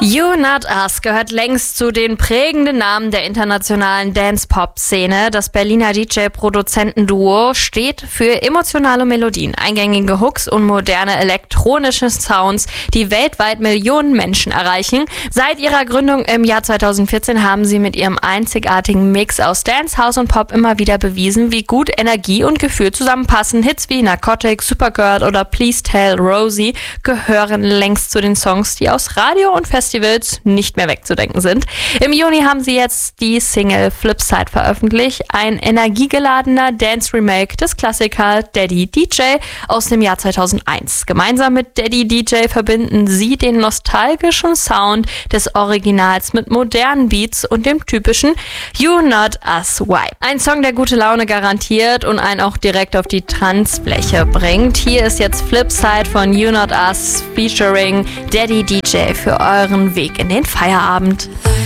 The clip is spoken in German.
You Not Us gehört längst zu den prägenden Namen der internationalen Dance-Pop-Szene. Das Berliner DJ-Produzentenduo steht für emotionale Melodien, eingängige Hooks und moderne elektronische Sounds, die weltweit Millionen Menschen erreichen. Seit ihrer Gründung im Jahr 2014 haben sie mit ihrem einzigartigen Mix aus Dance, House und Pop immer wieder bewiesen, wie gut Energie und Gefühl zusammenpassen. Hits wie Narcotic, Supergirl oder Please Tell Rosie gehören längst zu den Songs, die aus Radio und Festivals nicht mehr wegzudenken sind. Im Juni haben sie jetzt die Single Flipside veröffentlicht, ein energiegeladener Dance-Remake des Klassikers Daddy DJ aus dem Jahr 2001. Gemeinsam mit Daddy DJ verbinden sie den nostalgischen Sound des Originals mit modernen Beats und dem typischen You Not Us Vibe. Ein Song, der gute Laune garantiert und einen auch direkt auf die Tanzfläche bringt. Hier ist jetzt Flipside von You Not Us featuring Daddy DJ für euren Weg in den Feierabend.